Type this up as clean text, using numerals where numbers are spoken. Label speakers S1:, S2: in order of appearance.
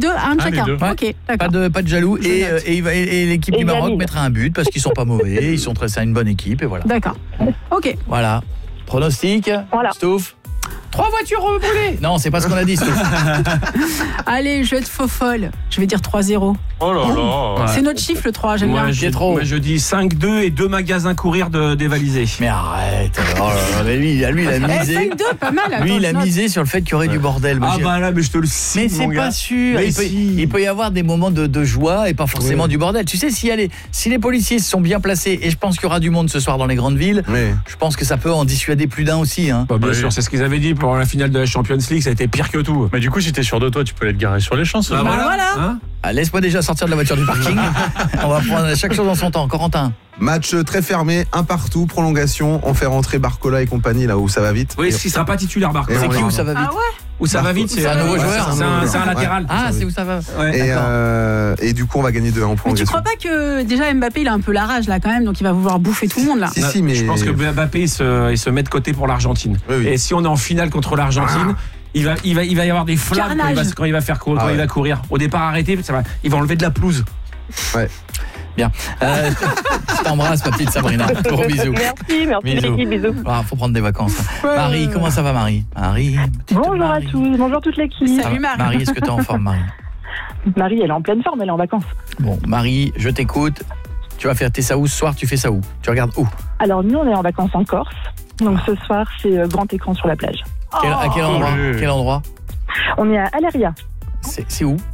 S1: deux, un de
S2: Ah, les
S1: chacun.
S2: deux.
S1: Ok, d'accord.
S2: Pas de jaloux. Et l'équipe du Maroc
S3: Égalise.
S2: mettra un but parce qu'ils sont pas mauvais. Ils sont c'est une bonne équipe et voilà.
S1: D'accord. Ok.
S2: Voilà. Pronostic.
S3: Voilà.
S2: Stouff. 3 voitures brûlées. Non, c'est pas ce qu'on a dit, Stouff.
S1: Allez, jeu de faux folle. Je vais dire 3-0.
S2: Oh là là.
S1: C'est notre chiffre le 3, j'aime bien.
S2: Pietro.
S4: Moi, je dis 5-2 et 2 magasins courir dévalisés.
S2: Mais arrête. Oh là là, mais lui, il a misé.
S1: 5-2, pas mal.
S2: Lui,
S1: attends,
S2: il a
S1: je note.
S2: misé sur le fait qu'il y aurait du bordel.
S4: Ah bah là, mais je te le sais.
S2: Mais c'est pas sûr.
S4: Mais
S2: Il peut y avoir des moments de joie et pas forcément du bordel. Tu sais, si les policiers sont bien placés, et je pense qu'il y aura du monde ce soir dans les grandes villes, je pense que ça peut en dissuader plus d'un aussi. Hein.
S4: Bah, bien sûr, c'est ce qu'ils avaient dit pour la finale de la Champions League, ça a été pire que tout.
S2: Mais du coup, si t'es sûr de toi, tu peux aller te garer sur les champs.
S4: Bah
S1: voilà.
S4: Hein
S2: Laisse-moi déjà sortir de la voiture du parking. On va prendre chaque chose en son temps. Corentin.
S5: Match très fermé, un partout, prolongation. On fait rentrer Barcola et compagnie là où ça va vite.
S4: Oui, il sera pas titulaire, Barcola.
S2: C'est qui où ça va vite?
S1: Ah ouais.
S4: Où ça va vite,
S2: c'est un nouveau joueur.
S4: C'est un latéral.
S2: Ah, c'est où ça va.
S4: Ouais.
S5: Et du coup, on va gagner 2-1 en
S1: Mais tu
S5: prolongation.
S1: crois pas que déjà Mbappé il a un peu la rage là quand même, donc il va vouloir bouffer tout le monde là.
S5: Si, mais
S4: Je pense que Mbappé il se met de côté pour l'Argentine.
S5: Oui.
S4: Et si on est en finale contre l'Argentine, il va y avoir des flammes quand il va faire quand il va courir. Au départ arrêté, il va enlever de la pelouse.
S5: Ouais.
S2: Bien. Je t'embrasse, ma petite Sabrina. Gros bisous.
S3: Merci
S2: Bisous.
S3: l'équipe, bisous.
S2: Ah, faut prendre des vacances. Marie, comment ça va, Marie?
S3: Bonjour à tous, bonjour toute l'équipe.
S1: Salut Marie.
S2: Marie, est-ce que tu es en forme, Marie?
S3: Marie, elle est en pleine forme, elle est en vacances.
S2: Bon, Marie, je t'écoute. Tu vas faire tes ça où ce soir? Tu fais ça où? Tu regardes où?
S3: Alors nous, on est en vacances en Corse. Donc ce soir, c'est grand écran sur la plage.
S2: À quel endroit?
S3: On est à Aléria.
S2: C'est où?